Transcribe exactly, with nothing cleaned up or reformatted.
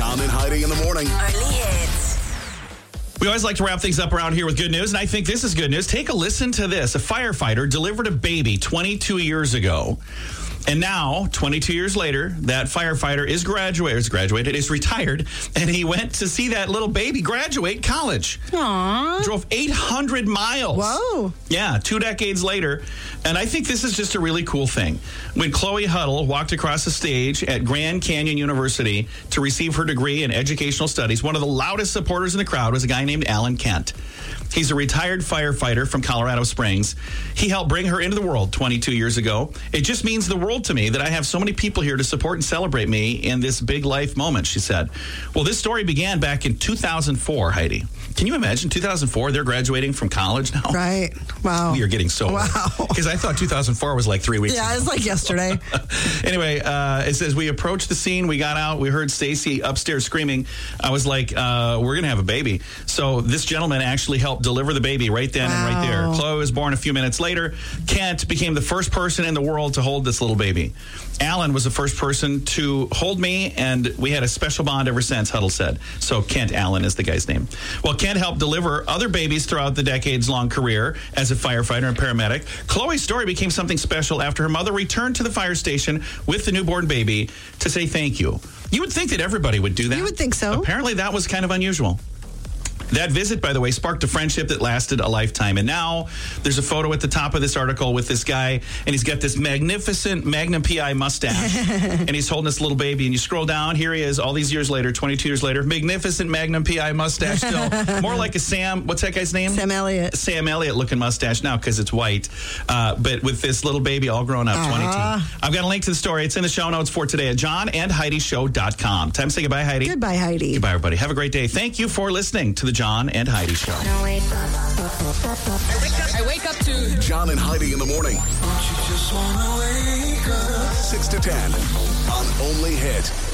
John and Heidi in the morning. Only hits. We always like to wrap things up around here with good news, and I think this is good news. Take a listen to this. A firefighter delivered a baby twenty-two years ago. And now, twenty-two years later, that firefighter is graduated, is graduated, is retired, and he went to see that little baby graduate college. Aww. Drove eight hundred miles. Whoa. Yeah, two decades later. And I think this is just a really cool thing. When Chloe Huddle walked across the stage at Grand Canyon University to receive her degree in educational studies, one of the loudest supporters in the crowd was a guy named Alan Kent. He's a retired firefighter from Colorado Springs. He helped bring her into the world twenty-two years ago. It just means the world to me that I have so many people here to support and celebrate me in this big life moment, she said. Well, this story began back in two thousand four, Heidi. Can you imagine two thousand four? They're graduating from college now. Right. Wow. We are getting so Wow. Because I thought two thousand four was like three weeks Yeah, ago. it's like yesterday. Anyway, uh, it says, we approached the scene. We got out. We heard Stacy upstairs screaming. I was like, uh, we're going to have a baby. So this gentleman actually helped deliver the baby right then and right there. Wow. Chloe was born a few minutes later. Kent became the first person in the world to hold this little baby. Alan was the first person to hold me, and we had a special bond ever since, Huddle said. So Kent Allen is the guy's name. Well, Kent helped deliver other babies throughout the decades-long career as a firefighter and paramedic. Chloe's story became something special after her mother returned to the fire station with the newborn baby to say thank you. You would think that everybody would do that. You would think so. Apparently that was kind of unusual. That visit, by the way, sparked a friendship that lasted a lifetime. And now there's a photo at the top of this article with this guy, and he's got this magnificent Magnum P I mustache, and he's holding this little baby. And you scroll down, here he is, all these years later, twenty-two years later, magnificent Magnum P I mustache still. More like a Sam, what's that guy's name? Sam Elliott. Sam Elliott looking mustache now because it's white, uh, but with this little baby all grown up, Aww. twenty-two. I've got a link to the story. It's in the show notes for today at john and heidi show dot com. Time to say goodbye, Heidi. Goodbye, Heidi. Goodbye, everybody. Have a great day. Thank you for listening to the John and Heidi Show. I wake up. I wake up to John and Heidi in the morning. Don't you just wanna wake up? six to ten on Only Hit.